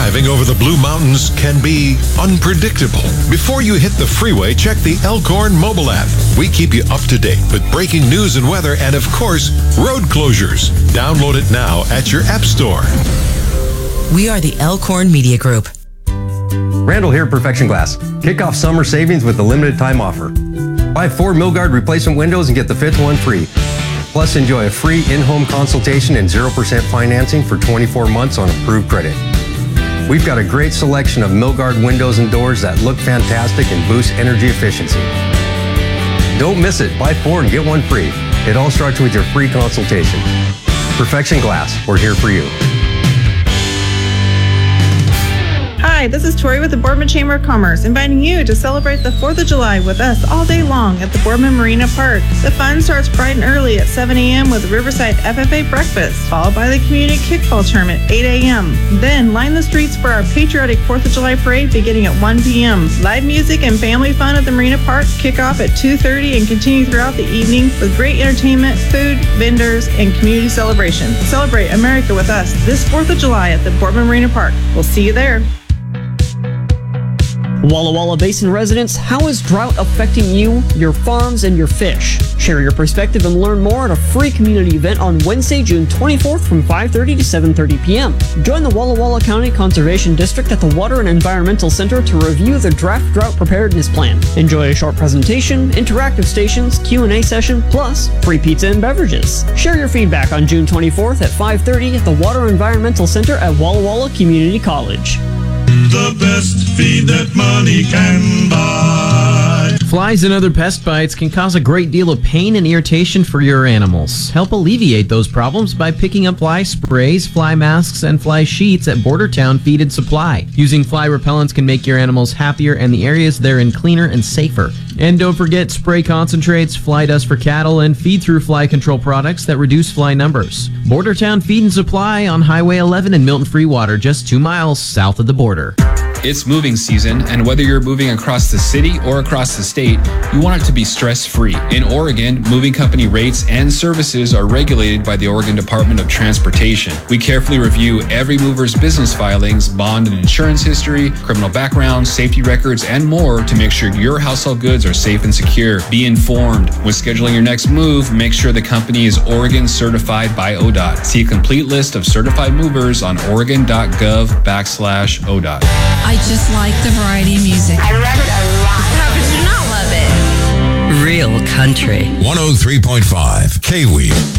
Driving over the Blue Mountains can be unpredictable. Before you hit the freeway, check the Elkhorn mobile app. We keep you up to date with breaking news and weather and, of course, road closures. Download it now at your app store. We are the Elkhorn Media Group. Randall here at Perfection Glass. Kick off summer savings with a limited time offer. Buy 4 Milgard replacement windows and get the 5th one free. Plus, enjoy a free in-home consultation and 0% financing for 24 months on approved credit. We've got a great selection of Milgard windows and doors that look fantastic and boost energy efficiency. Don't miss it. Buy 4 and get 1 free. It all starts with your free consultation. Perfection Glass, we're here for you. Hi, this is Tori with the Boardman Chamber of Commerce, inviting you to celebrate the 4th of July with us all day long at the Boardman Marina Park. The fun starts bright and early at 7 a.m. with Riverside FFA breakfast, followed by the community kickball tournament at 8 a.m. Then line the streets for our patriotic 4th of July parade beginning at 1 p.m. Live music and family fun at the Marina Park kick off at 2:30 and continue throughout the evening with great entertainment, food, vendors, and community celebration. Celebrate America with us this 4th of July at the Boardman Marina Park. We'll see you there. Walla Walla Basin residents, how is drought affecting you, your farms, and your fish? Share your perspective and learn more at a free community event on Wednesday, June 24th from 5:30 to 7:30 p.m. Join the Walla Walla County Conservation District at the Water and Environmental Center to review the draft drought preparedness plan. Enjoy a short presentation, interactive stations, Q&A session, plus free pizza and beverages. Share your feedback on June 24th at 5:30 at the Water and Environmental Center at Walla Walla Community College. The best feed that money can buy. Flies and other pest bites can cause a great deal of pain and irritation for your animals. Help alleviate those problems by picking up fly sprays, fly masks, and fly sheets at Bordertown Feed and Supply. Using fly repellents can make your animals happier and the areas they're in cleaner and safer. And don't forget spray concentrates, fly dust for cattle, and feed-through fly control products that reduce fly numbers. Bordertown Feed and Supply on Highway 11 in Milton Freewater, just 2 miles south of the border. It's moving season, and whether you're moving across the city or across the state, you want it to be stress-free. In Oregon, moving company rates and services are regulated by the Oregon Department of Transportation. We carefully review every mover's business filings, bond and insurance history, criminal background, safety records, and more to make sure your household goods are safe and secure. Be informed. When scheduling your next move, make sure the company is Oregon certified by ODOT. See a complete list of certified movers on oregon.gov/ODOT. I just like the variety of music. I love it a lot. How could you not love it? Real country. 103.5 KWEE.